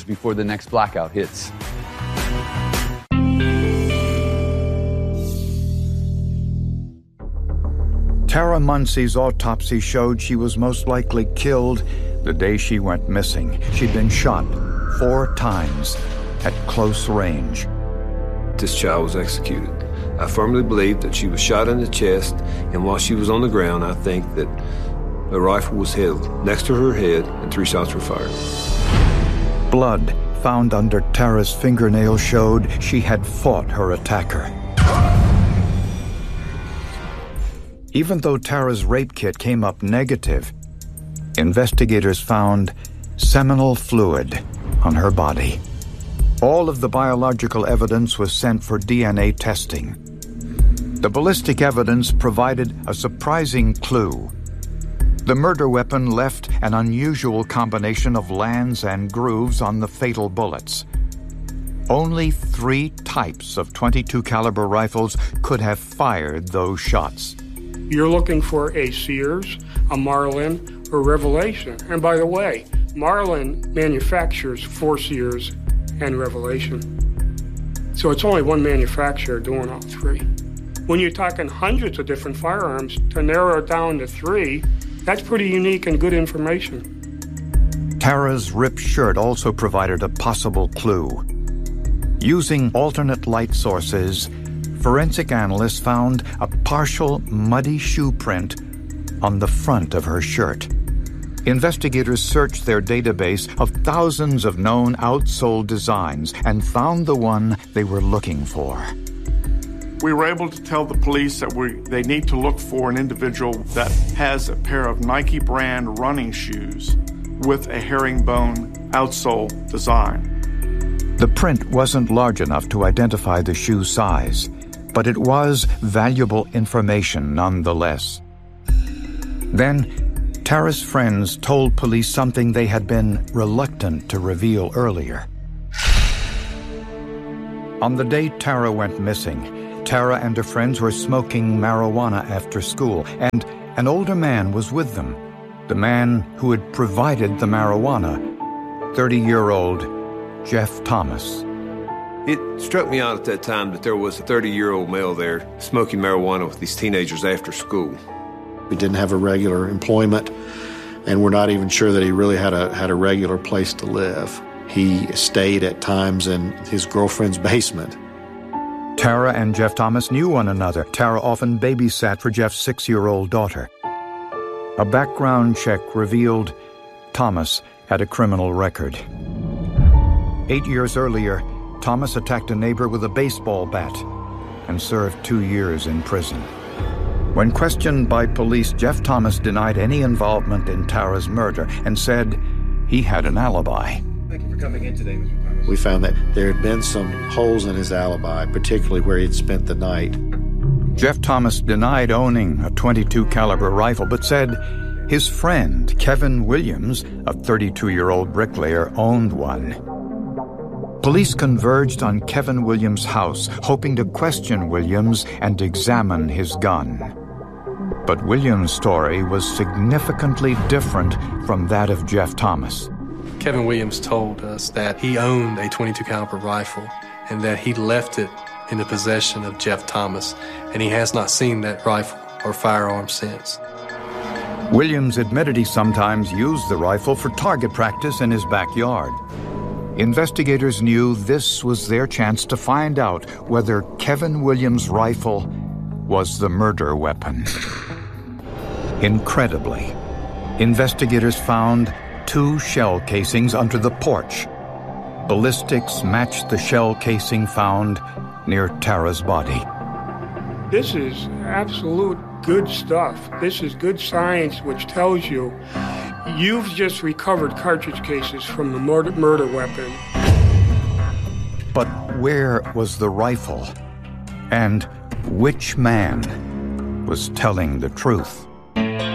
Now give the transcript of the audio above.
before the next blackout hits. Tara Munsey's autopsy showed she was most likely killed the day she went missing. She'd been shot 4 times at close range. This child was executed. I firmly believe that she was shot in the chest, and while she was on the ground, I think that a rifle was held next to her head and 3 shots were fired. Blood found under Tara's fingernail showed she had fought her attacker. Even though Tara's rape kit came up negative, investigators found seminal fluid on her body. All of the biological evidence was sent for DNA testing. The ballistic evidence provided a surprising clue. The murder weapon left an unusual combination of lands and grooves on the fatal bullets. Only 3 types of .22 caliber rifles could have fired those shots. You're looking for a Sears, a Marlin, or Revelation. And by the way, Marlin manufactures 4 Sears and Revelation. So it's only one manufacturer doing all 3. When you're talking hundreds of different firearms, to narrow it down to 3, that's pretty unique and good information. Tara's ripped shirt also provided a possible clue. Using alternate light sources, forensic analysts found a partial muddy shoe print on the front of her shirt. Investigators searched their database of thousands of known outsole designs and found the one they were looking for. We were able to tell the police that they need to look for an individual that has a pair of Nike brand running shoes with a herringbone outsole design. The print wasn't large enough to identify the shoe size, but it was valuable information nonetheless. Then, Tara's friends told police something they had been reluctant to reveal earlier. On the day Tara went missing, Tara and her friends were smoking marijuana after school, and an older man was with them. The man who had provided the marijuana, 30-year-old Jeff Thomas. It struck me out at that time that there was a 30-year-old male there smoking marijuana with these teenagers after school. He didn't have a regular employment, and we're not even sure that he really had a regular place to live. He stayed at times in his girlfriend's basement. Tara and Jeff Thomas knew one another. Tara often babysat for Jeff's 6-year-old daughter. A background check revealed Thomas had a criminal record. 8 years earlier, Thomas attacked a neighbor with a baseball bat and served 2 years in prison. When questioned by police, Jeff Thomas denied any involvement in Tara's murder and said he had an alibi. Thank you for coming in today, Mr. Thomas. We found that there had been some holes in his alibi, particularly where he had spent the night. Jeff Thomas denied owning a .22 caliber rifle, but said his friend, Kevin Williams, a 32-year-old bricklayer, owned one. Police converged on Kevin Williams' house, hoping to question Williams and examine his gun. But Williams' story was significantly different from that of Jeff Thomas. Kevin Williams told us that he owned a .22 caliber rifle and that he left it in the possession of Jeff Thomas, and he has not seen that rifle or firearm since. Williams admitted he sometimes used the rifle for target practice in his backyard. Investigators knew this was their chance to find out whether Kevin Williams' rifle was the murder weapon. Incredibly, investigators found 2 shell casings under the porch. Ballistics matched the shell casing found near Tara's body. This is absolute good stuff. This is good science, which tells you you've just recovered cartridge cases from the murder weapon. But where was the rifle? And which man was telling the truth?